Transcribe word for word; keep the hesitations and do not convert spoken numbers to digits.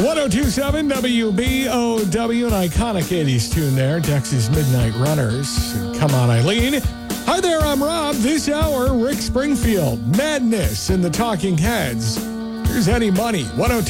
ten twenty-seven W B O W, an iconic eighties tune there. Dexys Midnight Runners. Come on, Eileen. Hi there, I'm Rob. This hour, Rick Springfield, Madness, and the Talking Heads. Here's Eddie Money, ten